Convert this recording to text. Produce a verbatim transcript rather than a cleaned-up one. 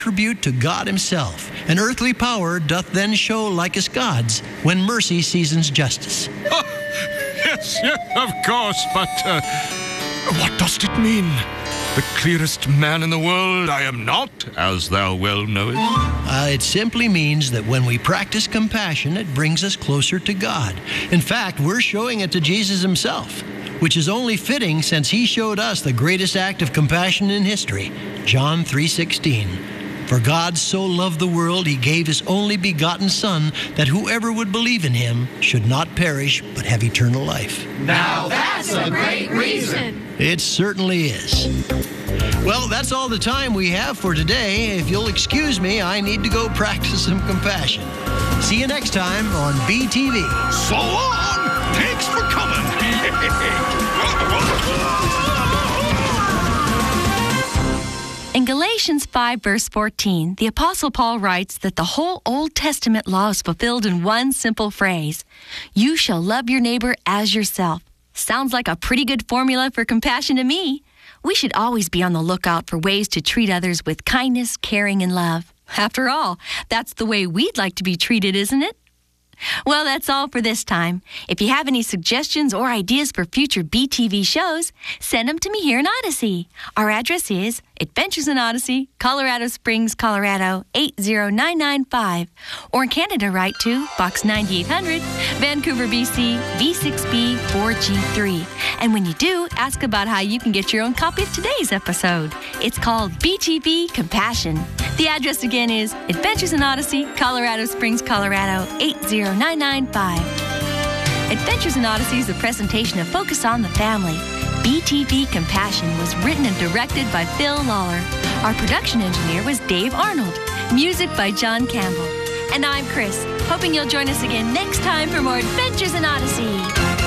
tribute to God himself, and earthly power doth then show like as God's, when mercy seasons justice. Oh, yes, yes, of course, but uh, what does it mean? The clearest man in the world I am not, as thou well knowest. Uh, it simply means that when we practice compassion, it brings us closer to God. In fact, we're showing it to Jesus himself, which is only fitting since he showed us the greatest act of compassion in history, John three sixteen. For God so loved the world, he gave his only begotten Son, that whoever would believe in him should not perish, but have eternal life. Now that's a great reason. It certainly is. Well, that's all the time we have for today. If you'll excuse me, I need to go practice some compassion. See you next time on B T V. So long! Thanks for coming! In Galatians five, verse fourteen, the Apostle Paul writes that the whole Old Testament law is fulfilled in one simple phrase: you shall love your neighbor as yourself. Sounds like a pretty good formula for compassion to me. We should always be on the lookout for ways to treat others with kindness, caring, and love. After all, that's the way we'd like to be treated, isn't it? Well, that's all for this time. If you have any suggestions or ideas for future B T V shows, send them to me here in Odyssey. Our address is Adventures in Odyssey, Colorado Springs, Colorado, eight zero nine nine five. Or in Canada, write to Box ninety-eight hundred, Vancouver, B C, V six B four G three. And when you do, ask about how you can get your own copy of today's episode. It's called B T V Compassion. The address again is Adventures in Odyssey, Colorado Springs, Colorado, eight zero nine nine five. Adventures in Odyssey is a presentation of Focus on the Family. B T V Compassion was written and directed by Phil Lawler. Our production engineer was Dave Arnold. Music by John Campbell. And I'm Chris, hoping you'll join us again next time for more Adventures in Odyssey.